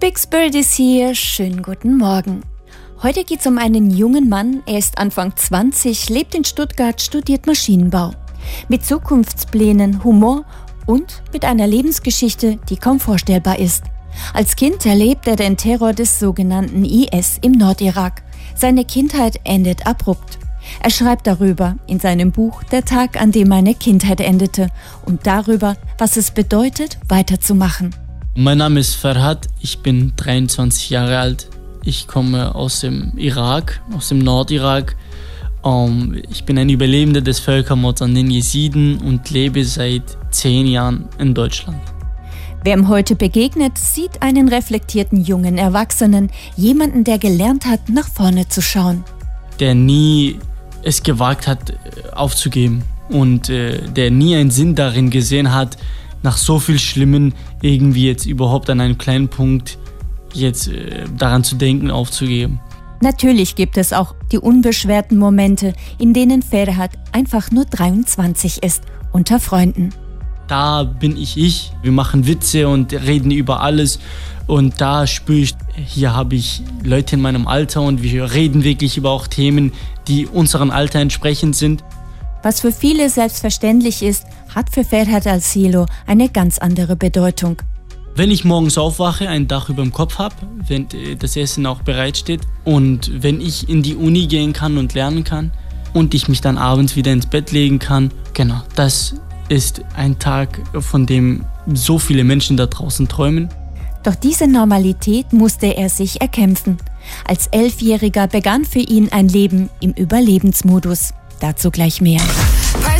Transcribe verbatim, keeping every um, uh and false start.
Big Spirit ist hier, schönen guten Morgen. Heute geht es um einen jungen Mann, er ist Anfang zwanzig, lebt in Stuttgart, studiert Maschinenbau. Mit Zukunftsplänen, Humor und mit einer Lebensgeschichte, die kaum vorstellbar ist. Als Kind erlebt er den Terror des sogenannten I S im Nordirak. Seine Kindheit endet abrupt. Er schreibt darüber in seinem Buch Der Tag, an dem meine Kindheit endete und darüber, was es bedeutet, weiterzumachen. Mein Name ist Ferhat, ich bin dreiundzwanzig Jahre alt. Ich komme aus dem Irak, aus dem Nordirak. Um, ich bin ein Überlebender des Völkermords an den Jesiden und lebe seit zehn Jahren in Deutschland. Wer ihm heute begegnet, sieht einen reflektierten jungen Erwachsenen, jemanden, der gelernt hat, nach vorne zu schauen. Der nie es gewagt hat, aufzugeben und äh, der nie einen Sinn darin gesehen hat, nach so viel Schlimmen irgendwie jetzt überhaupt an einem kleinen Punkt jetzt äh, daran zu denken, aufzugeben. Natürlich gibt es auch die unbeschwerten Momente, in denen Ferhat einfach nur dreiundzwanzig ist, unter Freunden. Da bin ich ich, wir machen Witze und reden über alles und da spüre ich, hier habe ich Leute in meinem Alter und wir reden wirklich über auch Themen, die unserem Alter entsprechend sind. Was für viele selbstverständlich ist, hat für Ferhat Al-Silo eine ganz andere Bedeutung. Wenn ich morgens aufwache, ein Dach über dem Kopf habe, wenn das Essen auch bereitsteht und wenn ich in die Uni gehen kann und lernen kann und ich mich dann abends wieder ins Bett legen kann, genau, das ist ein Tag, von dem so viele Menschen da draußen träumen. Doch diese Normalität musste er sich erkämpfen. Als Elfjähriger begann für ihn ein Leben im Überlebensmodus. Dazu gleich mehr.